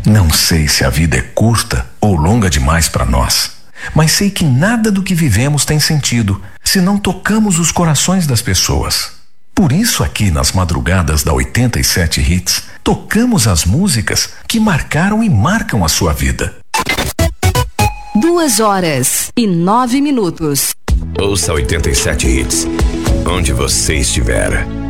Não sei se a vida é curta ou longa demais para nós, mas sei que nada do que vivemos tem sentido se não tocamos os corações das pessoas. Por isso, aqui nas madrugadas da 87 Hits, tocamos as músicas que marcaram e marcam a sua vida. 2h09. Ouça 87 Hits, onde você estiver.